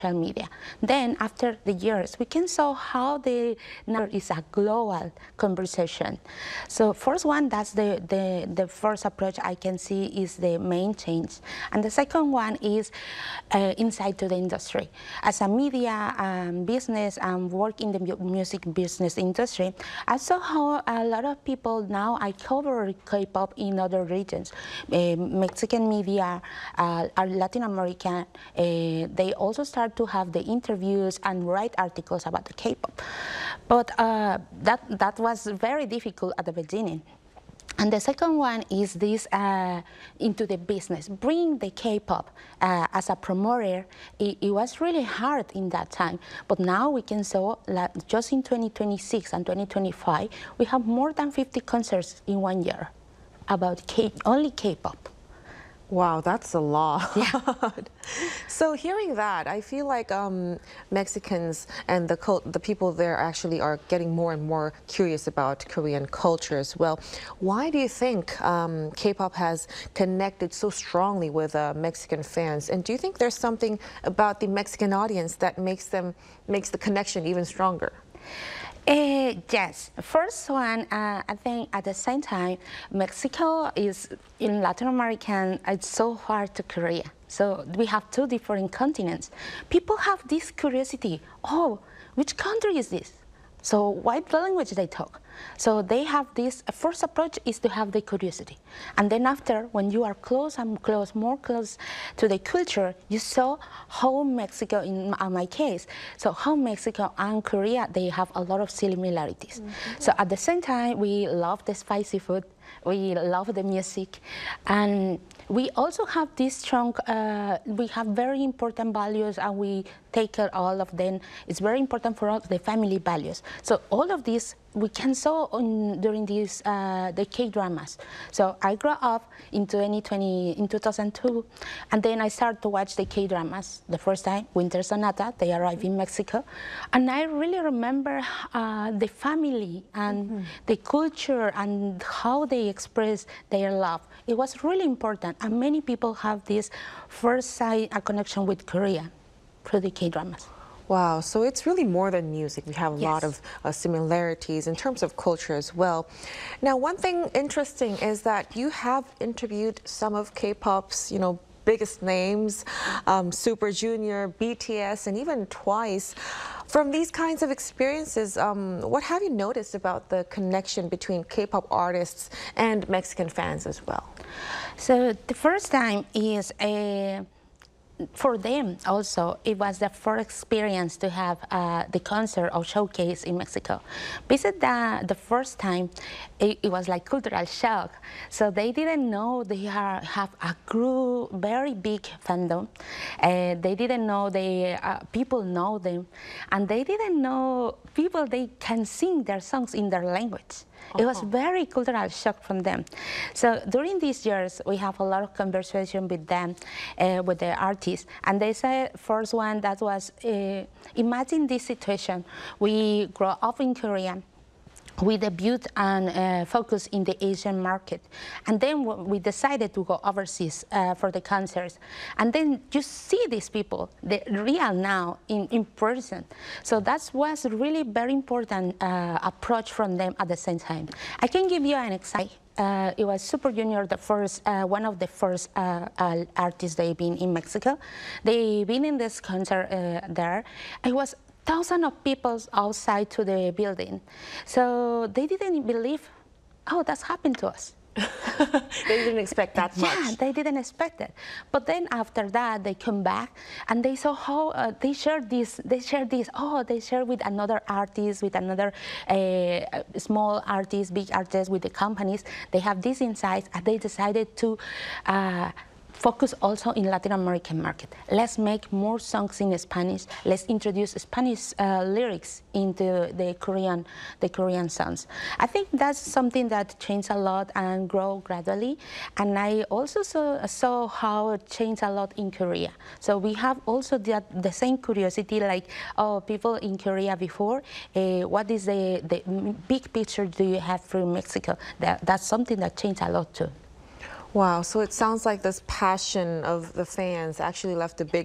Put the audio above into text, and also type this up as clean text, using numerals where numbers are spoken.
media. Then after the years, we can show how the now is a global conversation. So first one, that's the first approach I can see is the main change. And the second one is insight to the industry. As a media business and work in the music business industry, I saw how a lot of people now I cover K-pop in other regions. Mexican media, Latin American, they also start to have the interviews and write articles about the K-pop. But that was very difficult at the beginning. And the second one is this into the business. Bring the K-pop as a promoter, it was really hard in that time. But now we can show that just in 2026 and 2025, we have more than 50 concerts in 1 year about only K-pop. Wow, that's a lot. Yeah. So hearing that, I feel like Mexicans and the people there actually are getting more and more curious about Korean culture as well. Why do you think K-pop has connected so strongly with Mexican fans? And do you think there's something about the Mexican audience that makes the connection even stronger? Yes. First one, I think at the same time, Mexico is in Latin American, it's so hard to Korea. So we have two different continents. People have this curiosity, oh, which country is this? So what language they talk? So they have this, first approach is to have the curiosity. And then after, when you are close and close, more close to the culture, you saw how Mexico, in my case, so how Mexico and Korea, they have a lot of similarities. Mm-hmm. So at the same time, we love the spicy food, we love the music, and we also have this strong, we have very important values and we take care of all of them. It's very important for us, the family values. So all of this we can saw during these the K-dramas. So I grew up in 2002, and then I started to watch the K-dramas. The first time, Winter Sonata, they arrived in Mexico, and I really remember the family and the culture and how they express their love. It was really important, and many people have this first sight a connection with Korea through the K-dramas. Wow, so it's really more than music. We have a lot of similarities in terms of culture as well. Now, one thing interesting is that you have interviewed some of K-pop's, biggest names, Super Junior, BTS, and even TWICE. From these kinds of experiences, what have you noticed about the connection between K-pop artists and Mexican fans as well? So the first time is for them also, it was the first experience to have the concert or showcase in Mexico. Visit the first time, it was like cultural shock. So they didn't know they have a very big fandom. They didn't know people know them, and they didn't know people they can sing their songs in their language. It was very cultural shock from them. So during these years, we have a lot of conversation with them, with the artists. And they said, first one, that was, imagine this situation. We grow up in Korea. We debuted and focused in the Asian market. And then we decided to go overseas for the concerts. And then you see these people, the real now, in person. So that was really very important approach from them at the same time. I can give you an example. It was Super Junior, the first, one of the first artists they've been in Mexico. They've been in this concert there. It was thousands of people outside to the building. So they didn't believe, oh, that's happened to us. They didn't expect that much. Yeah, they didn't expect it. But then after that, they come back and they saw how they shared this, they share with another artist, with another small artist, big artist, with the companies. They have these insights and they decided to focus also in Latin American market. Let's make more songs in Spanish. Let's introduce Spanish lyrics into the Korean songs. I think that's something that changed a lot and grow gradually. And I also saw how it changed a lot in Korea. So we have also the same curiosity, like, oh, people in Korea before, what is the big picture do you have from Mexico? That's something that changed a lot too. Wow, so it sounds like this passion of the fans actually left a big